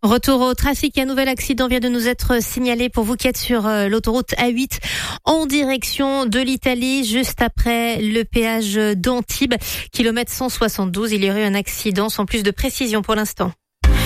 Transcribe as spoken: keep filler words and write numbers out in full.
Retour au trafic, un nouvel accident vient de nous être signalé pour vous qui êtes sur l'autoroute A huit en direction de l'Italie, juste après le péage d'Antibes, kilomètre cent soixante-douze. Il y aurait eu un accident sans plus de précision pour l'instant.